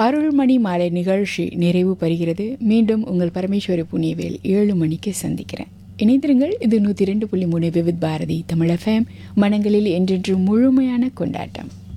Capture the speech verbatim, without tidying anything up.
அருள்மணி மாலை நிகழ்ச்சி நிறைவு பெறுகிறது. மீண்டும் உங்கள் பரமேஸ்வரி புண்ணியவேல் ஏழு மணிக்கு சந்திக்கிறேன். இணைந்திருங்கள். இது நூற்றி ரெண்டு புள்ளி மூணு விவித் பாரதி தமிழ் எஃப்எம். மனங்களில் என்றென்று முழுமையான கொண்டாட்டம்.